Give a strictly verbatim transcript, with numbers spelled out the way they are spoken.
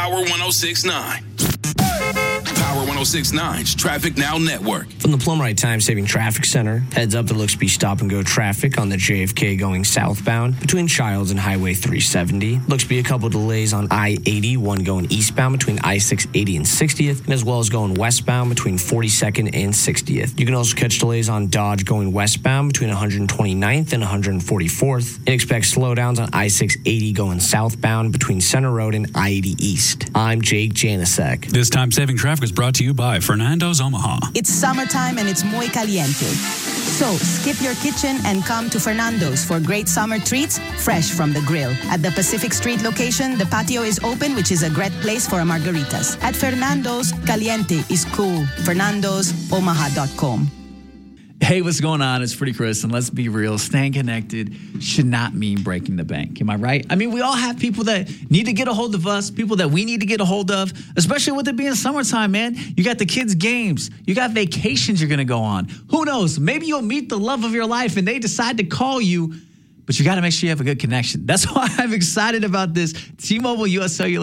Power one oh six point nine. Power one oh six point nine's Traffic Now Network. From the Plumrite Time Saving Traffic Center, heads up, there looks to be stop-and-go traffic on the J F K going southbound between Childs and Highway three seventy. Looks to be a couple delays on I eighty, one going eastbound between I six eighty and sixtieth, and as well as going westbound between forty-second and sixtieth. You can also catch delays on Dodge going westbound between one twenty-ninth and one forty-fourth, and expect slowdowns on I six eighty going southbound between Center Road and I eighty East. I'm Jake Janasek. This time-saving traffic is brought to you by Fernando's Omaha. It's summertime and it's muy caliente. So skip your kitchen and come to Fernando's for great summer treats fresh from the grill. At the Pacific Street location, the patio is open, which is a great place for margaritas. At Fernando's, caliente is cool. Fernandos Omaha dot com. Hey, what's going on? It's Pretty Chris, and let's be real. Staying connected should not mean breaking the bank. Am I right? I mean, we all have people that need to get a hold of us, people that we need to get a hold of, especially with it being summertime, man. You got the kids' games. You got vacations you're going to go on. Who knows? Maybe you'll meet the love of your life, and they decide to call you, but you got to make sure you have a good connection. That's why I'm excited about this T-Mobile U S Cellular